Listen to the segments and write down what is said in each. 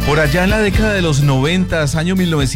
Por allá en la década de los 90, año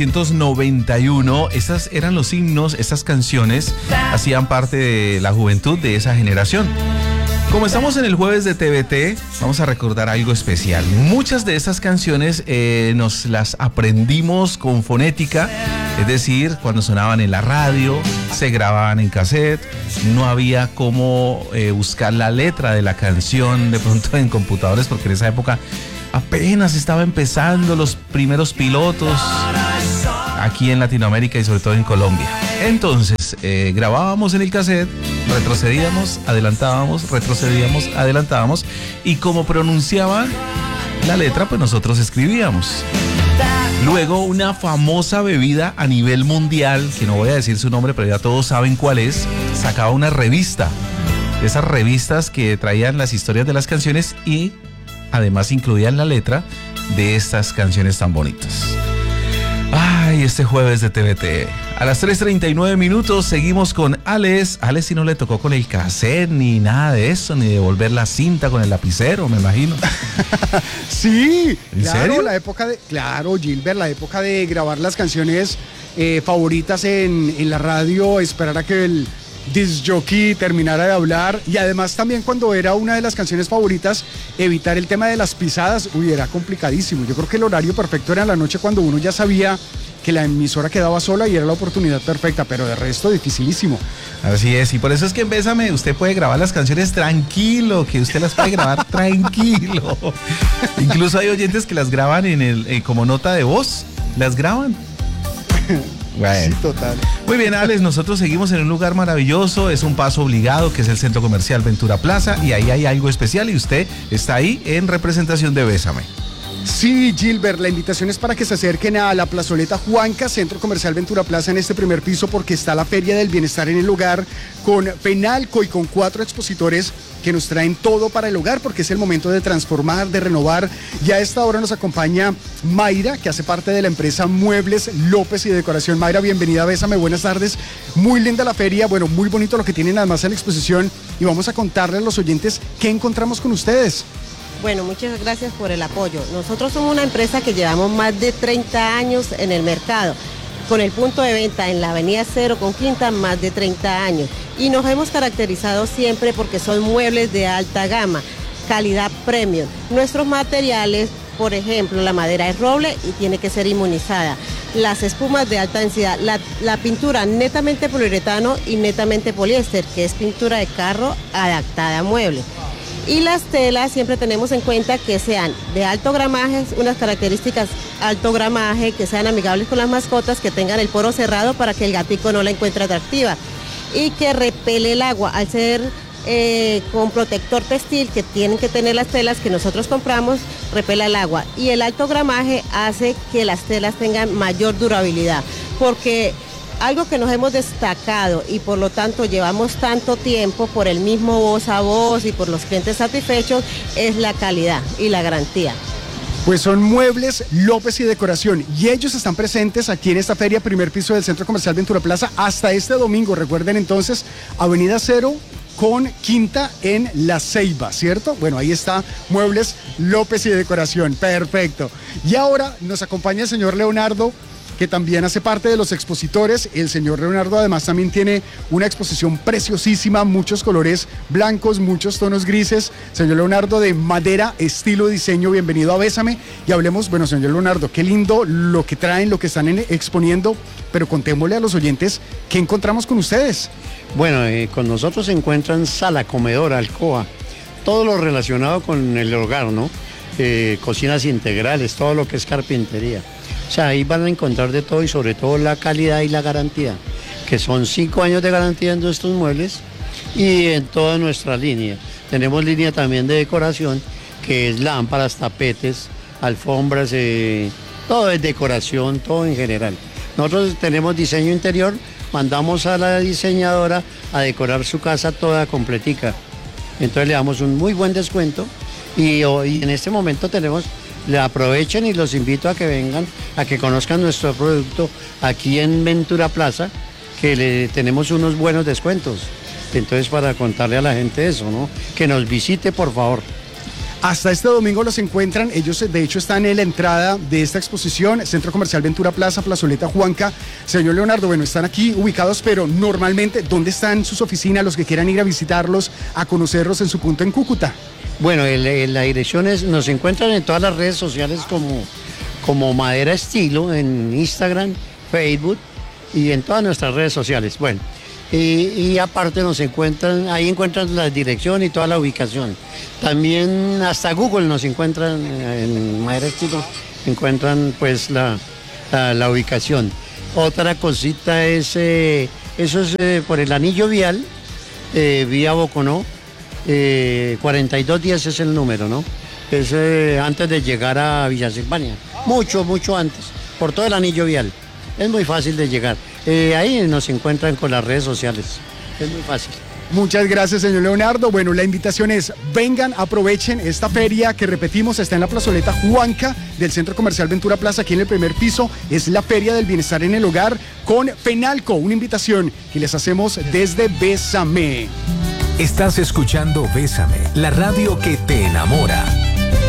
1991, esas eran los himnos, estas canciones hacían parte de la juventud de esa generación. Como estamos en el jueves de TVT, vamos a recordar algo especial. Muchas de esas canciones nos las aprendimos con fonética, es decir, cuando sonaban en la radio, se grababan en cassette, no había cómo buscar la letra de la canción de pronto en computadores, porque en esa época apenas estaba empezando los primeros pilotos aquí en Latinoamérica y sobre todo en Colombia. Entonces grabábamos en el cassette, retrocedíamos, adelantábamos, retrocedíamos, adelantábamos, y como pronunciaban la letra, pues nosotros escribíamos. Luego una famosa bebida a nivel mundial, que no voy a decir su nombre, pero ya todos saben cuál es, sacaba una revista, esas revistas que traían las historias de las canciones y además incluían la letra de estas canciones tan bonitas. Ay, este jueves de TVT. A las 3:39 minutos seguimos con Alex. Alex, si no le tocó con el cassette ni nada de eso, ni devolver la cinta con el lapicero, me imagino. Sí, ¿En claro, serio? Claro, Gilbert, la época de grabar las canciones favoritas en la radio, esperar a que el disc jockey terminara de hablar, y además también cuando era una de las canciones favoritas, evitar el tema de las pisadas. Uy, era complicadísimo. Yo creo que el horario perfecto era en la noche, cuando uno ya sabía que la emisora quedaba sola y era la oportunidad perfecta, pero de resto dificilísimo. Así es, y por eso es que en Bésame usted puede grabar las canciones tranquilo, que usted las puede grabar tranquilo. Incluso hay oyentes que las graban como nota de voz, las graban. Bueno. Sí, total. Muy bien, Alex, nosotros seguimos en un lugar maravilloso, es un paso obligado, que es el Centro Comercial Ventura Plaza, y ahí hay algo especial y usted está ahí en representación de Bésame. Sí, Gilbert, la invitación es para que se acerquen a la plazoleta Juanca, Centro Comercial Ventura Plaza, en este primer piso, porque está la Feria del Bienestar en el Hogar con Penalco y con 4 expositores que nos traen todo para el hogar, porque es el momento de transformar, de renovar. Y a esta hora nos acompaña Mayra, que hace parte de la empresa Muebles López y Decoración. Mayra, bienvenida a Bésame, buenas tardes. Muy linda la feria, bueno, muy bonito lo que tienen además en la exposición, y vamos a contarle a los oyentes qué encontramos con ustedes. Bueno, muchas gracias por el apoyo. Nosotros somos una empresa que llevamos más de 30 años en el mercado, con el punto de venta en la Avenida Cero con Quinta, más de 30 años. Y nos hemos caracterizado siempre porque son muebles de alta gama, calidad premium. Nuestros materiales, por ejemplo, la madera es roble y tiene que ser inmunizada. Las espumas de alta densidad, la pintura netamente poliuretano y netamente poliéster, que es pintura de carro adaptada a muebles. Y las telas siempre tenemos en cuenta que sean de alto gramaje, unas características alto gramaje, que sean amigables con las mascotas, que tengan el poro cerrado para que el gatico no la encuentre atractiva, y que repele el agua. Al ser con protector textil que tienen que tener las telas que nosotros compramos, repela el agua. Y el alto gramaje hace que las telas tengan mayor durabilidad, porque algo que nos hemos destacado y por lo tanto llevamos tanto tiempo por el mismo voz a voz y por los clientes satisfechos es la calidad y la garantía. Pues son Muebles López y Decoración, y ellos están presentes aquí en esta feria, primer piso del Centro Comercial Ventura Plaza, hasta este domingo. Recuerden entonces, Avenida Cero con Quinta en La Ceiba, ¿cierto? Bueno, ahí está Muebles López y Decoración, perfecto. Y ahora nos acompaña el señor Leonardo, que también hace parte de los expositores. El señor Leonardo además también tiene una exposición preciosísima, muchos colores blancos, muchos tonos grises. Señor Leonardo, de madera, estilo, diseño, bienvenido a Bésame. Y hablemos, bueno, señor Leonardo, qué lindo lo que traen, lo que están exponiendo, pero contémosle a los oyentes qué encontramos con ustedes. Bueno, con nosotros se encuentran sala, comedor, alcoba, todo lo relacionado con el hogar, ¿no? Cocinas integrales, todo lo que es carpintería. O sea, ahí van a encontrar de todo, y sobre todo la calidad y la garantía, que son 5 años de garantía en nuestros muebles y en toda nuestra línea. Tenemos línea también de decoración, que es lámparas, tapetes, alfombras, todo es decoración, todo en general. Nosotros tenemos diseño interior, mandamos a la diseñadora a decorar su casa toda completica. Entonces le damos un muy buen descuento, y en este momento le aprovechen, y los invito a que vengan, a que conozcan nuestro producto aquí en Ventura Plaza, que le tenemos unos buenos descuentos. Entonces, para contarle a la gente eso, ¿no? Que nos visite, por favor. Hasta este domingo los encuentran, ellos de hecho están en la entrada de esta exposición, Centro Comercial Ventura Plaza, Plazoleta Juanca. Señor Leonardo, bueno, están aquí ubicados, pero normalmente, ¿dónde están sus oficinas, los que quieran ir a visitarlos, a conocerlos en su punto en Cúcuta? Bueno, la dirección es, nos encuentran en todas las redes sociales como Madera Estilo, en Instagram, Facebook y en todas nuestras redes sociales. Bueno, y aparte nos encuentran, ahí encuentran la dirección y toda la ubicación. También hasta Google nos encuentran, en Madera Estilo, encuentran pues la ubicación. Otra cosita es, eso es por el anillo vial, vía Boconó, 4210 es el número, ¿no? Es antes de llegar a Villa Silvania, mucho antes, por todo el anillo vial. Es muy fácil de llegar. Ahí nos encuentran con las redes sociales. Es muy fácil. Muchas gracias, señor Leonardo. Bueno, la invitación es, vengan, aprovechen esta feria que repetimos, está en la plazoleta Juanca del Centro Comercial Ventura Plaza, aquí en el primer piso. Es la Feria del Bienestar en el Hogar con Fenalco, una invitación que les hacemos desde Bésame. Estás escuchando Bésame, la radio que te enamora.